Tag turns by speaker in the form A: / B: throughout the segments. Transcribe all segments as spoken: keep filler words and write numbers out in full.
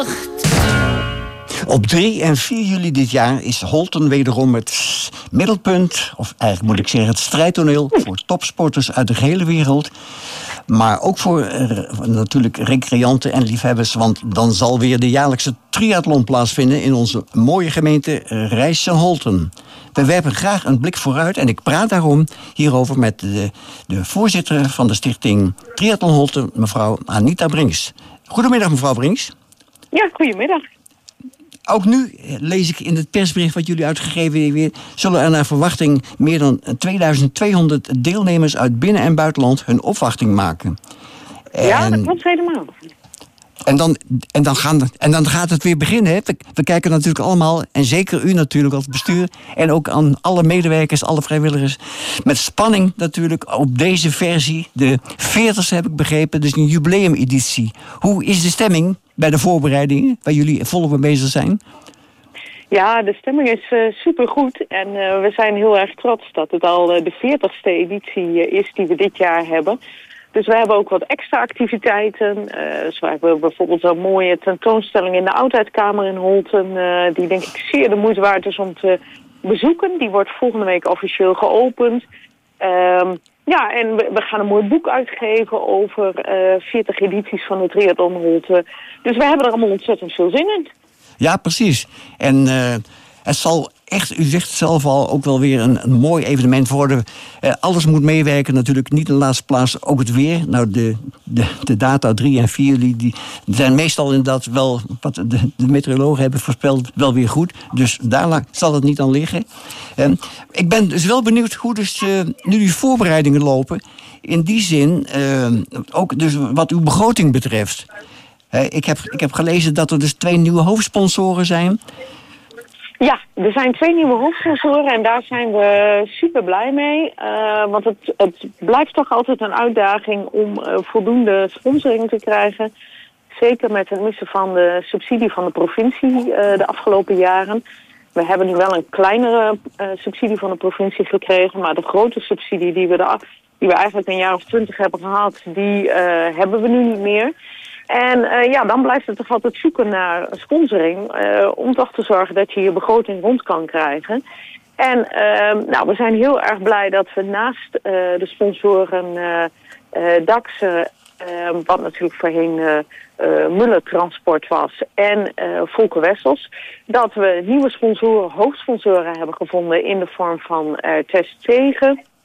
A: nacht.
B: Op drie en vier juli dit jaar is Holten wederom het middelpunt, of eigenlijk moet ik zeggen het strijdtoneel voor topsporters uit de gehele wereld. Maar ook voor uh, natuurlijk recreanten en liefhebbers, want dan zal weer de jaarlijkse triathlon plaatsvinden in onze mooie gemeente Rijssen-Holten. We werpen graag een blik vooruit en ik praat daarom hierover met de, de voorzitter van de stichting Triathlon Holten, mevrouw Anita Brinks. Goedemiddag mevrouw Brinks.
C: Ja, goedemiddag.
B: Ook nu lees ik in het persbericht wat jullie uitgegeven weer, zullen er naar verwachting meer dan tweeduizend tweehonderd deelnemers uit binnen- en buitenland hun opwachting maken. En,
C: ja, dat klopt helemaal.
B: En dan, en, dan gaan, en dan gaat het weer beginnen. Hè? We, we kijken natuurlijk allemaal, en zeker u natuurlijk als bestuur, en ook aan alle medewerkers, alle vrijwilligers, met spanning natuurlijk op deze versie. De veertigste heb ik begrepen, dus een jubileumeditie. Hoe is de stemming bij de voorbereidingen, waar jullie volop mee bezig zijn?
C: Ja, de stemming is uh, supergoed. En uh, we zijn heel erg trots dat het al uh, de veertigste editie uh, is die we dit jaar hebben. Dus we hebben ook wat extra activiteiten. Uh, zo hebben we bijvoorbeeld een mooie tentoonstelling in de Oudheidkamer in Holten. Uh, die denk ik zeer de moeite waard is om te bezoeken. Die wordt volgende week officieel geopend. Um, ja, en we, we gaan een mooi boek uitgeven over uh, veertig edities van de Triathlon Holten. Dus we hebben er allemaal ontzettend veel zin in.
B: Ja, precies. En uh, het zal echt, u zegt zelf al, ook wel weer een, een mooi evenement worden. Uh, alles moet meewerken, natuurlijk niet in de laatste plaats ook het weer. Nou, de, de, de data drie en vier juli, die zijn meestal inderdaad wel, wat de, de meteorologen hebben voorspeld, wel weer goed. Dus daar zal het niet aan liggen. Uh, ik ben dus wel benieuwd hoe dus, uh, nu die voorbereidingen lopen. In die zin, uh, ook dus wat uw begroting betreft. Uh, ik, heb, ik heb gelezen dat er dus twee nieuwe hoofdsponsoren zijn.
C: Ja, er zijn twee nieuwe hoofdsponsoren en daar zijn we super blij mee. Uh, want het, het blijft toch altijd een uitdaging om uh, voldoende sponsoring te krijgen. Zeker met het missen van de subsidie van de provincie uh, de afgelopen jaren. We hebben nu wel een kleinere uh, subsidie van de provincie gekregen, maar de grote subsidie die we, de, die we eigenlijk een jaar of twintig hebben gehad, die uh, hebben we nu niet meer. En uh, ja, dan blijft het toch altijd zoeken naar sponsoring, uh, om toch te zorgen dat je je begroting rond kan krijgen. En uh, nou, we zijn heel erg blij dat we naast uh, de sponsoren uh, uh, Daxe, uh, wat natuurlijk voorheen uh, uh, Muller Transport was, en uh, Volker Wessels, dat we nieuwe sponsoren, hoofdsponsoren hebben gevonden in de vorm van uh, Test Tegen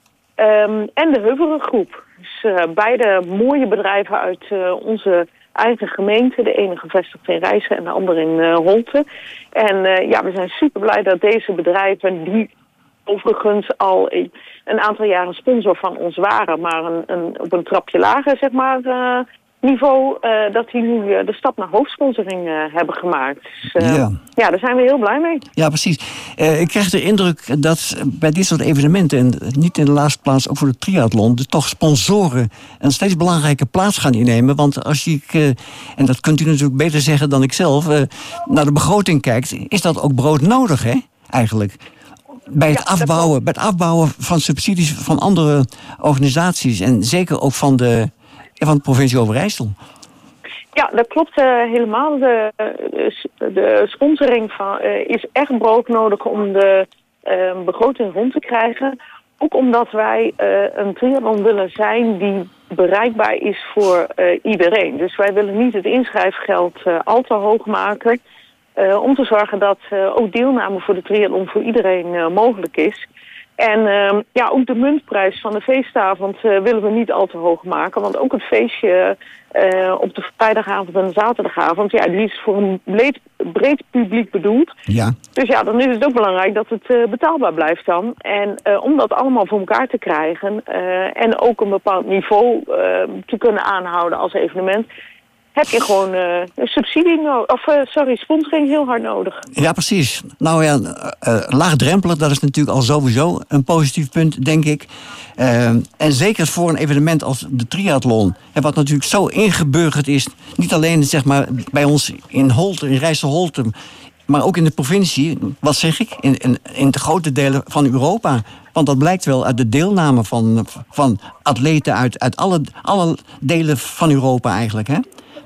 C: um, en de Heuveren Groep. Dus uh, beide mooie bedrijven uit uh, onze eigen gemeente. De ene gevestigd in Rijssen en de andere in uh, Holten. En uh, ja, we zijn super blij dat deze bedrijven, die overigens al een aantal jaren sponsor van ons waren, maar een, een, op een trapje lager, zeg maar, uh, niveau, uh, dat die nu uh, de stap naar hoofdsponsoring uh, hebben gemaakt. Dus, uh, ja. ja, daar zijn we heel blij mee.
B: Ja, precies. Uh, ik krijg de indruk dat bij dit soort evenementen, en niet in de laatste plaats ook voor de triathlon, de toch sponsoren een steeds belangrijke plaats gaan innemen. Want als ik, uh, en dat kunt u natuurlijk beter zeggen dan ik zelf, uh, naar de begroting kijkt, is dat ook broodnodig, hè, eigenlijk? Bij het, ja, afbouwen, bij het afbouwen van subsidies van andere organisaties en zeker ook van de, van de provincie Overijssel.
C: Ja, dat klopt uh, helemaal. De, de sponsoring van, uh, is echt broodnodig om de uh, begroting rond te krijgen. Ook omdat wij uh, een triathlon willen zijn die bereikbaar is voor uh, iedereen. Dus wij willen niet het inschrijfgeld uh, al te hoog maken. Uh, om te zorgen dat uh, ook deelname voor de triathlon voor iedereen uh, mogelijk is. En uh, ja, ook de muntprijs van de feestavond uh, willen we niet al te hoog maken. Want ook het feestje uh, op de vrijdagavond en de zaterdagavond, ja, die is voor een breed, breed publiek bedoeld. Ja. Dus ja, dan is het ook belangrijk dat het uh, betaalbaar blijft dan. En uh, om dat allemaal voor elkaar te krijgen uh, en ook een bepaald niveau uh, te kunnen aanhouden als evenement, heb je gewoon uh, een subsidie nodig, of uh, sorry, sponsoring heel hard nodig. Ja,
B: precies. Nou ja, uh, laagdrempelig, dat is natuurlijk al sowieso een positief punt, denk ik. Uh, en zeker voor een evenement als de triathlon, en wat natuurlijk zo ingeburgerd is, niet alleen zeg maar bij ons in Holten, in Rijssen-Holten, maar ook in de provincie, wat zeg ik, in, in, in de grote delen van Europa. Want dat blijkt wel uit de deelname van, van atleten uit, uit alle, alle delen van Europa eigenlijk, hè?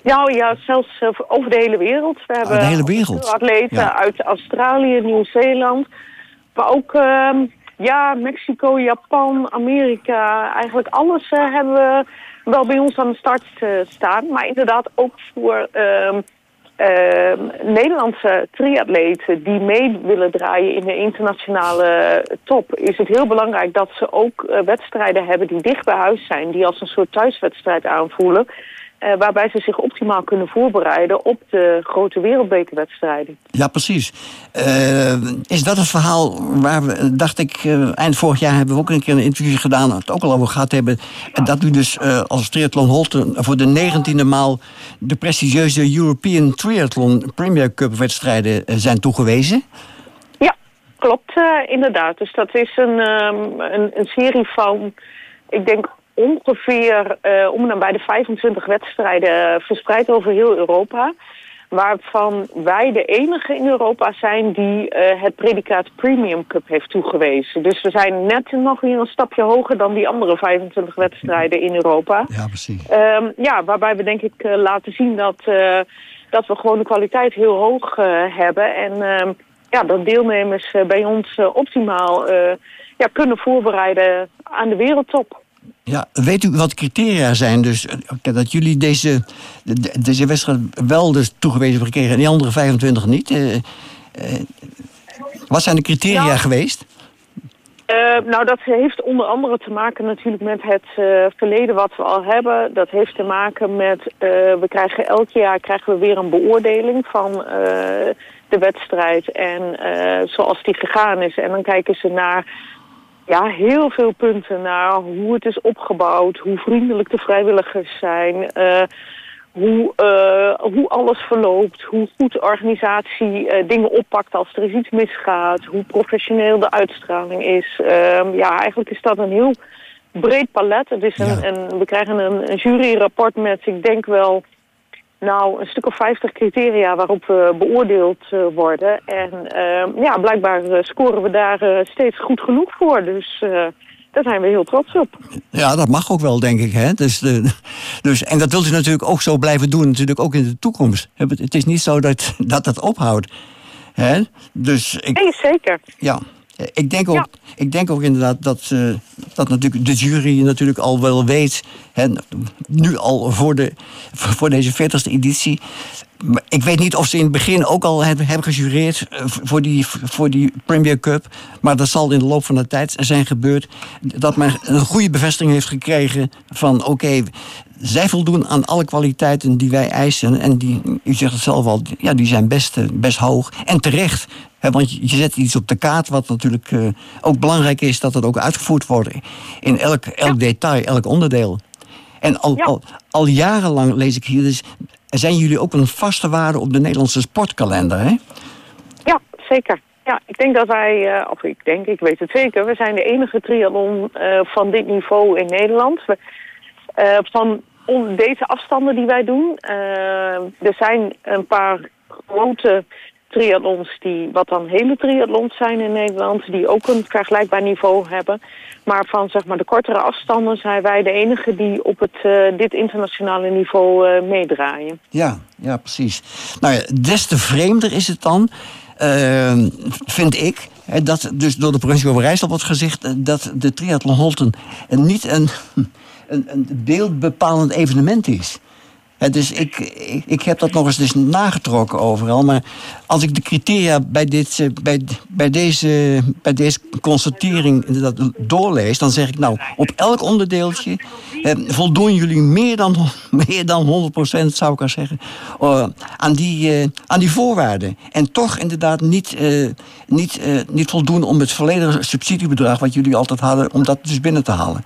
C: Nou ja, zelfs uh, over de hele wereld. We hebben
B: ah, de hele wereld.
C: atleten
B: ja.
C: uit Australië, Nieuw-Zeeland. Maar ook uh, ja, Mexico, Japan, Amerika. Eigenlijk alles uh, hebben we wel bij ons aan de start uh, staan. Maar inderdaad ook voor uh, uh, Nederlandse triatleten die mee willen draaien in de internationale top. Is het heel belangrijk dat ze ook uh, wedstrijden hebben die dicht bij huis zijn. Die als een soort thuiswedstrijd aanvoelen. Uh, waarbij ze zich optimaal kunnen voorbereiden op de grote wereldbekerwedstrijden.
B: Ja, precies. Uh, is dat het verhaal waar we, dacht ik, uh, eind vorig jaar hebben we ook een keer een interview gedaan, het ook al over gehad hebben, dat u dus uh, als Triathlon Holten voor de negentiende maal de prestigieuze European Triathlon Premier Cup wedstrijden uh, zijn toegewezen?
C: Ja, klopt, uh, inderdaad. Dus dat is een, um, een, een serie van, ik denk, ongeveer uh, om en bij de vijfentwintig wedstrijden uh, verspreid over heel Europa. Waarvan wij de enige in Europa zijn die uh, het predicaat Premium Cup heeft toegewezen. Dus we zijn net nog weer een stapje hoger dan die andere vijfentwintig wedstrijden in Europa.
B: Ja, precies.
C: Um, ja, waarbij we denk ik uh, laten zien dat, uh, dat we gewoon de kwaliteit heel hoog uh, hebben. En uh, ja, dat deelnemers uh, bij ons uh, optimaal uh, ja, kunnen voorbereiden aan de wereldtop.
B: Ja, weet u wat criteria zijn? Dus dat jullie deze, deze wedstrijd wel dus toegewezen hebben gekregen en die andere vijfentwintig niet. Uh, uh, wat zijn de criteria nou, geweest?
C: Uh, nou, dat heeft onder andere te maken natuurlijk met het uh, verleden wat we al hebben. Dat heeft te maken met, uh, we krijgen elk jaar krijgen we weer een beoordeling van uh, de wedstrijd en uh, zoals die gegaan is. En dan kijken ze naar ja, heel veel punten naar hoe het is opgebouwd, hoe vriendelijk de vrijwilligers zijn, uh, hoe, uh, hoe alles verloopt, hoe goed de organisatie uh, dingen oppakt als er iets misgaat, hoe professioneel de uitstraling is. Uh, ja, eigenlijk is dat een heel breed palet. Het is een, ja. een, we krijgen een, een juryrapport met, ik denk wel, nou, een stuk of vijftig criteria waarop we beoordeeld uh, worden. En uh, ja, blijkbaar uh, scoren we daar uh, steeds goed genoeg voor. Dus uh, daar zijn we heel trots op.
B: Ja, dat mag ook wel, denk ik. Hè? Dus, de, dus, en dat wilt u natuurlijk ook zo blijven doen, natuurlijk ook in de toekomst. Het is niet zo dat dat, dat ophoudt. Hè? Dus ik,
C: nee, zeker.
B: Ja. Ik denk ook,
C: ja.
B: ik denk ook inderdaad dat, uh, dat natuurlijk de jury natuurlijk al wel weet, hè, nu al voor, de, voor deze veertigste editie. Maar ik weet niet of ze in het begin ook al hebben, hebben gejureerd voor die, voor die Premier Cup. Maar dat zal in de loop van de tijd zijn gebeurd. Dat men een goede bevestiging heeft gekregen van oké, okay, zij voldoen aan alle kwaliteiten die wij eisen. En die, u zegt het zelf al, ja, die zijn best, best hoog. En terecht. He, want je zet iets op de kaart wat natuurlijk uh, ook belangrijk is dat het ook uitgevoerd wordt. In elk, elk ja. detail, elk onderdeel. En al, ja. al, al jarenlang lees ik hier, dus zijn jullie ook een vaste waarde op de Nederlandse sportkalender, hè?
C: Ja, zeker. Ja, ik denk dat wij, uh, of ik denk, ik weet het zeker, we zijn de enige triathlon uh, van dit niveau in Nederland. We, uh, van on, deze afstanden die wij doen. Uh, er zijn een paar grote triathlons die wat dan hele triathlons zijn in Nederland, die ook een vergelijkbaar niveau hebben. Maar van zeg maar de kortere afstanden zijn wij de enige die op het, uh, dit internationale niveau uh, meedraaien.
B: Ja, ja, precies. Nou ja, des te vreemder is het dan, uh, vind ik, hè, dat dus door de provincie Overijssel wordt gezegd dat de Triathlon Holten niet een, een, een beeldbepalend evenement is. He, dus ik, ik, ik heb dat nog eens dus nagetrokken overal. Maar als ik de criteria bij, dit, bij, bij, deze, bij deze constatering doorlees, dan zeg ik nou, op elk onderdeeltje eh, voldoen jullie meer dan, meer dan honderd procent, zou ik al zeggen, uh, aan, die, uh, aan die voorwaarden. En toch inderdaad niet, uh, niet, uh, niet voldoen om het volledige subsidiebedrag wat jullie altijd hadden, om dat dus binnen te halen.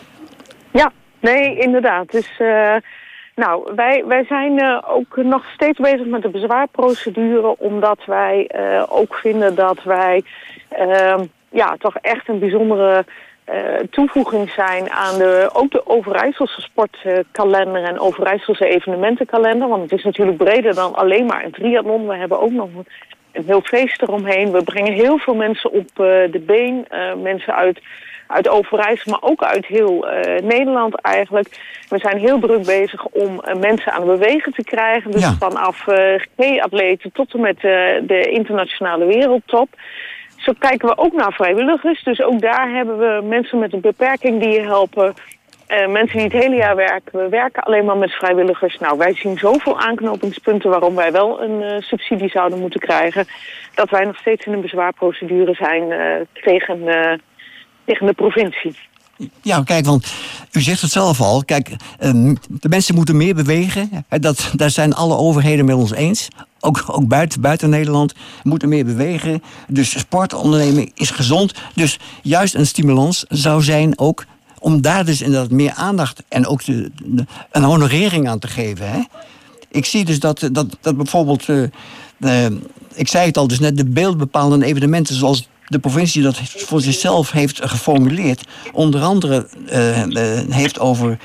C: Ja, nee, inderdaad. Dus Uh... Nou, wij, wij zijn uh, ook nog steeds bezig met de bezwaarprocedure, omdat wij uh, ook vinden dat wij uh, ja, toch echt een bijzondere uh, toevoeging zijn aan de, ook de Overijsselse sportkalender en Overijsselse evenementenkalender. Want het is natuurlijk breder dan alleen maar een triathlon. We hebben ook nog een heel feest eromheen. We brengen heel veel mensen op uh, de been. Uh, mensen uit uit Overijssel, maar ook uit heel uh, Nederland eigenlijk. We zijn heel druk bezig om uh, mensen aan het bewegen te krijgen. Dus ja. vanaf uh, G-atleten tot en met uh, de internationale wereldtop. Zo kijken we ook naar vrijwilligers. Dus ook daar hebben we mensen met een beperking die je helpen. Uh, mensen die het hele jaar werken. We werken alleen maar met vrijwilligers. Nou, wij zien zoveel aanknopingspunten waarom wij wel een uh, subsidie zouden moeten krijgen. Dat wij nog steeds in een bezwaarprocedure zijn uh, tegen, uh, tegen de provincie.
B: Ja, kijk, want u zegt het zelf al. Kijk, de mensen moeten meer bewegen. Dat, daar zijn alle overheden met ons eens. Ook, ook buiten, buiten Nederland moeten meer bewegen. Dus sport ondernemen is gezond. Dus juist een stimulans zou zijn ook om daar dus inderdaad meer aandacht en ook de, de, een honorering aan te geven. Hè? Ik zie dus dat, dat, dat bijvoorbeeld, uh, uh, ik zei het al, dus net de beeldbepalende evenementen zoals de provincie dat voor zichzelf heeft geformuleerd, onder andere uh, uh, heeft over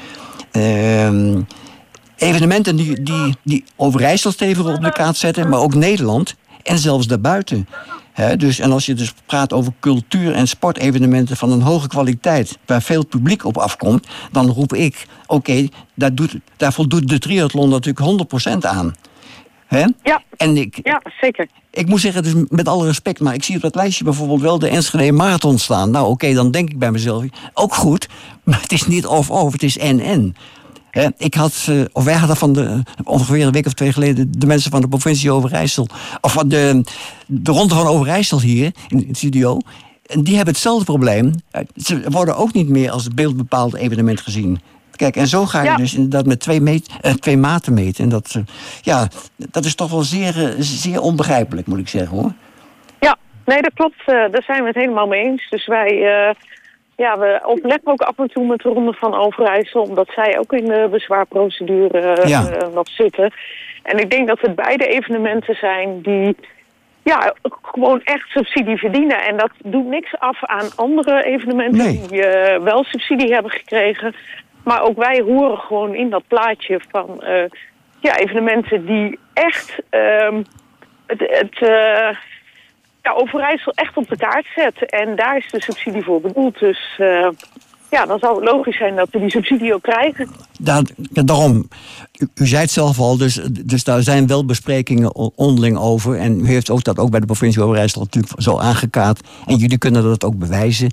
B: uh, evenementen die, die, die Overijssel stevig op de kaart zetten, maar ook Nederland en zelfs daarbuiten. He, dus, en als je dus praat over cultuur- en sportevenementen van een hoge kwaliteit, waar veel publiek op afkomt, dan roep ik, oké, okay, daar, daar voldoet de triathlon natuurlijk honderd procent aan. He?
C: Ja,
B: en ik,
C: ja, zeker.
B: Ik moet zeggen, dus met alle respect, maar ik zie op dat lijstje bijvoorbeeld wel de Enschede Marathon staan. Nou, oké, okay, dan denk ik bij mezelf, ook goed, maar het is niet of-of, het is en-en. He, ik had, uh, of wij hadden van de, ongeveer een week of twee geleden, de mensen van de provincie Overijssel, of van de, de ronde van Overijssel hier in de studio, en die hebben hetzelfde probleem. Ze worden ook niet meer als beeldbepaald evenement gezien. Kijk, en zo ga je ja. dus inderdaad met twee, meet, uh, twee maten meten. En dat, uh, ja, dat is toch wel zeer, uh, zeer onbegrijpelijk, moet ik zeggen, hoor.
C: Ja, nee, dat klopt. Uh, daar zijn we het helemaal mee eens. Dus wij... Uh... Ja, we overleggen ook af en toe met de Ronde van Overijssel, omdat zij ook in de bezwaarprocedure ja. uh, nog zitten. En ik denk dat het beide evenementen zijn die ja, gewoon echt subsidie verdienen. En dat doet niks af aan andere evenementen nee. die uh, wel subsidie hebben gekregen. Maar ook wij horen gewoon in dat plaatje van uh, ja, evenementen die echt uh, het... het uh, Ja, Overijssel echt op de kaart zetten. En daar is de subsidie voor bedoeld. Dus uh, ja, dan zou het logisch zijn dat we die subsidie ook krijgen.
B: Daar, ja, daarom, u, u zei het zelf al, dus, dus daar zijn wel besprekingen onderling over. En u heeft ook dat ook bij de provincie Overijssel natuurlijk zo aangekaart. En jullie kunnen dat ook bewijzen.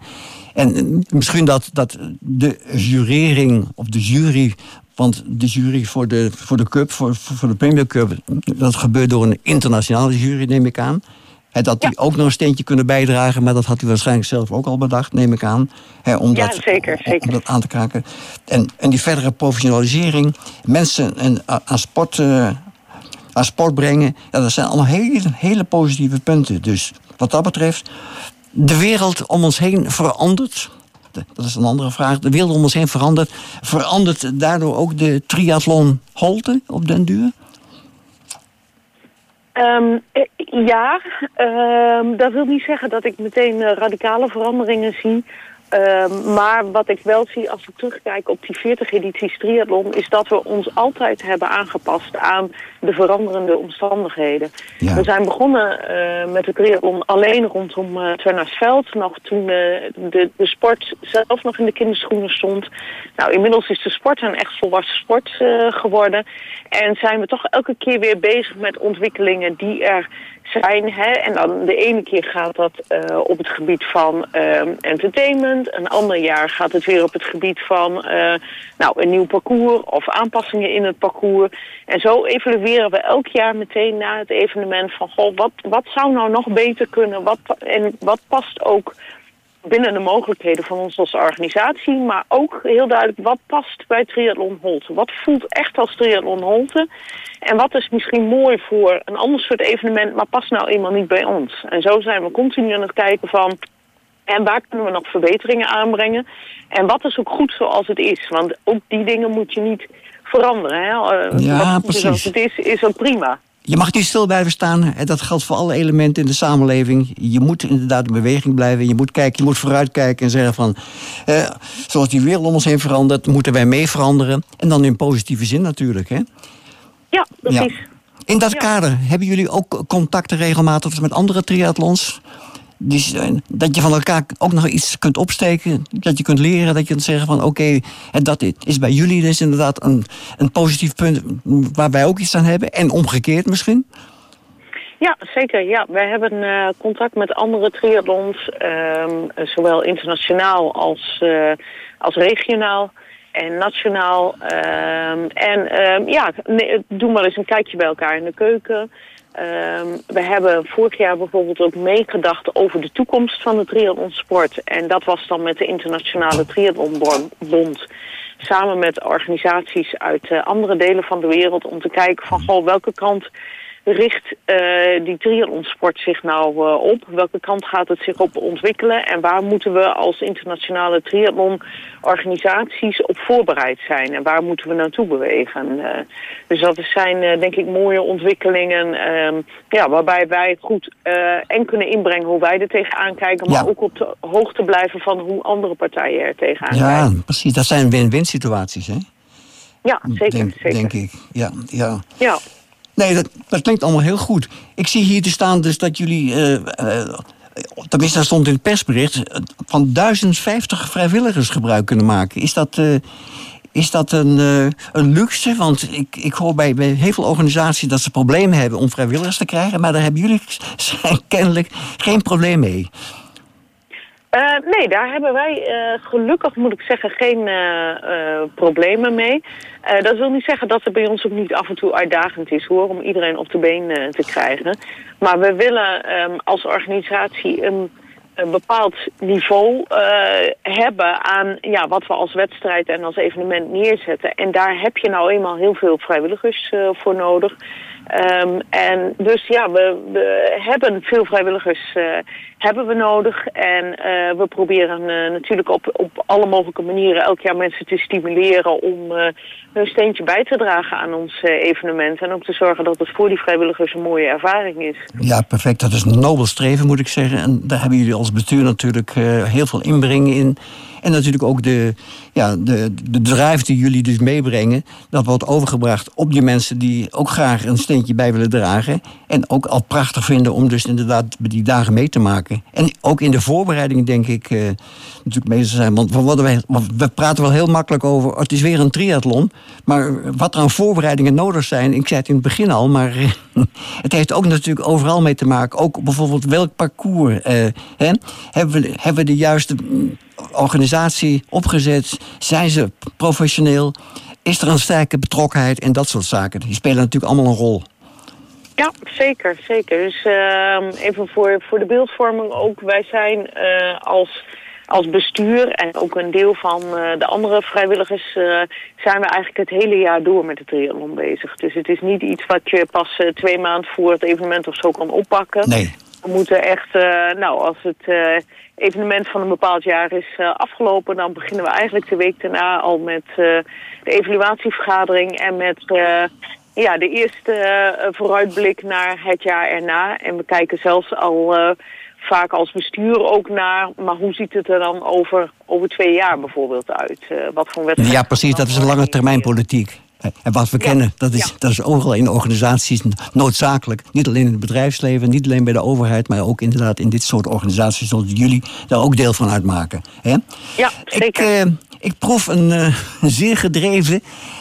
B: En misschien dat, dat de jurering of de jury... Want de jury voor de, voor de Cup, voor, voor de Premier Cup, dat gebeurt door een internationale jury, neem ik aan. He, dat die ja. ook nog een steentje kunnen bijdragen, maar dat had u waarschijnlijk zelf ook al bedacht, neem ik aan. He, om,
C: ja,
B: dat,
C: zeker, zeker.
B: om dat aan te kraken. En, en die verdere professionalisering, mensen en, aan, sport, uh, aan sport brengen, ja, dat zijn allemaal hele, hele positieve punten. Dus wat dat betreft, de wereld om ons heen verandert. Dat is een andere vraag. De wereld om ons heen verandert. Verandert daardoor ook de triathlon Holte op den duur?
C: Um, ja, um, dat wil niet zeggen dat ik meteen uh, radicale veranderingen zie. Um, maar wat ik wel zie als ik terugkijk op die veertig edities triathlon, is dat we ons altijd hebben aangepast aan de veranderende omstandigheden. Ja. We zijn begonnen uh, met de triathlon alleen rondom uh, Twennersveld, nog toen uh, de, de sport zelf nog in de kinderschoenen stond. Nou, inmiddels is de sport een echt volwassen sport uh, geworden. En zijn we toch elke keer weer bezig met ontwikkelingen die er zijn. Hè? En dan de ene keer gaat dat uh, op het gebied van uh, entertainment. Een ander jaar gaat het weer op het gebied van uh, nou, een nieuw parcours of aanpassingen in het parcours. En zo evalueren we elk jaar meteen na het evenement van goh, wat, wat zou nou nog beter kunnen? Wat, en wat past ook binnen de mogelijkheden van ons als organisatie, maar ook heel duidelijk wat past bij Triathlon Holte. Wat voelt echt als Triathlon Holte? En wat is misschien mooi voor een ander soort evenement, maar past nou eenmaal niet bij ons? En zo zijn we continu aan het kijken van, en waar kunnen we nog verbeteringen aanbrengen? En wat is ook goed zoals het is? Want ook die dingen moet je niet veranderen. Hè?
B: Ja,
C: wat
B: precies.
C: Zoals het is, is ook prima.
B: Je mag niet stil blijven staan. Dat geldt voor alle elementen in de samenleving. Je moet inderdaad in beweging blijven. Je moet kijken, je moet vooruitkijken en zeggen van, eh, zoals die wereld om ons heen verandert, moeten wij mee veranderen. En dan in positieve zin natuurlijk, hè?
C: Ja, precies.
B: Ja. In dat
C: ja.
B: kader, hebben jullie ook contacten regelmatig met andere triathlons? Dus, dat je van elkaar ook nog iets kunt opsteken. Dat je kunt leren, dat je kunt zeggen van... oké, okay, dat is bij jullie dus inderdaad een, een positief punt... waar wij ook iets aan hebben. En omgekeerd misschien.
C: Ja, zeker. Ja, wij hebben uh, contact met andere triathlons. Um, zowel internationaal als, uh, als regionaal. En nationaal. Um, en um, ja, nee, doen wel eens een kijkje bij elkaar in de keuken. Um, we hebben vorig jaar bijvoorbeeld ook meegedacht over de toekomst van de triathlonsport. En dat was dan met de Internationale Triathlonbond. Samen met organisaties uit uh, andere delen van de wereld. Om te kijken van goh, welke kant richt uh, die triathlonsport zich nou uh, op? Welke kant gaat het zich op ontwikkelen? En waar moeten we als internationale triathlonorganisaties op voorbereid zijn? En waar moeten we naartoe bewegen? Uh, dus dat zijn uh, denk ik mooie ontwikkelingen... Um, ja, waarbij wij goed uh, en kunnen inbrengen hoe wij er tegenaan kijken... maar ja. ook op de hoogte blijven van hoe andere partijen er tegenaan
B: ja,
C: kijken.
B: Ja, precies. Dat zijn win-win situaties, hè?
C: Ja, zeker.
B: Denk,
C: zeker.
B: denk ik. Ja, ja.
C: Ja.
B: Nee, dat, dat klinkt allemaal heel goed. Ik zie hier te staan dus dat jullie... Uh, uh, tenminste, dat stond in het persbericht... van duizend vijftig vrijwilligers gebruik kunnen maken. Is dat, uh, is dat een, uh, een luxe? Want ik, ik hoor bij, bij heel veel organisaties... dat ze problemen hebben om vrijwilligers te krijgen... maar daar hebben jullie kennelijk geen probleem mee.
C: Uh, nee, daar hebben wij uh, gelukkig, moet ik zeggen, geen uh, uh, problemen mee. Uh, dat wil niet zeggen dat het bij ons ook niet af en toe uitdagend is, hoor, om iedereen op de been uh, te krijgen. Maar we willen um, als organisatie een, een bepaald niveau uh, hebben aan ja, wat we als wedstrijd en als evenement neerzetten. En daar heb je nou eenmaal heel veel vrijwilligers uh, voor nodig. Um, en dus ja, we, we hebben veel vrijwilligers uh, hebben we nodig. En uh, we proberen uh, natuurlijk op, op alle mogelijke manieren elk jaar mensen te stimuleren om uh, hun steentje bij te dragen aan ons uh, evenement. En ook te zorgen dat het voor die vrijwilligers een mooie ervaring is.
B: Ja, perfect. Dat is een nobel streven, moet ik zeggen. En daar hebben jullie als bestuur natuurlijk uh, heel veel inbreng in. En natuurlijk ook de, ja, de, de drive die jullie dus meebrengen. Dat wordt overgebracht op die mensen die ook graag een steentje bij willen dragen. En ook al prachtig vinden om dus inderdaad die dagen mee te maken. En ook in de voorbereiding denk ik uh, natuurlijk mee te zijn. Want we, worden wij, we praten wel heel makkelijk over, het is weer een triathlon. Maar wat er aan voorbereidingen nodig zijn, ik zei het in het begin al, maar het heeft ook natuurlijk overal mee te maken. Ook bijvoorbeeld welk parcours. Uh, hè? Hebben we, hebben we de juiste organisatie opgezet? Zijn ze professioneel? Is er een sterke betrokkenheid en dat soort zaken? Die spelen natuurlijk allemaal een rol.
C: Ja, zeker, zeker. Dus uh, even voor, voor de beeldvorming ook. Wij zijn uh, als, als bestuur en ook een deel van uh, de andere vrijwilligers... Uh, zijn we eigenlijk het hele jaar door met de triathlon bezig. Dus het is niet iets wat je pas uh, twee maanden voor het evenement of zo kan oppakken.
B: Nee.
C: We moeten echt, uh, nou, als het uh, evenement van een bepaald jaar is uh, afgelopen... dan beginnen we eigenlijk de week daarna al met uh, de evaluatievergadering... en met uh, ja, de eerste uh, vooruitblik naar het jaar erna. En we kijken zelfs al uh, vaak als bestuur ook naar... maar hoe ziet het er dan over, over twee jaar bijvoorbeeld uit? Uh, wat voor wedstrijd?
B: Ja, precies, dat is een lange termijn politiek. En wat we ja, kennen, dat is, ja. dat is overal in organisaties noodzakelijk. Niet alleen in het bedrijfsleven, niet alleen bij de overheid... maar ook inderdaad in dit soort organisaties zoals jullie daar ook deel van uitmaken. Hè?
C: Ja, zeker.
B: Ik, uh, ik proef een uh, zeer gedreven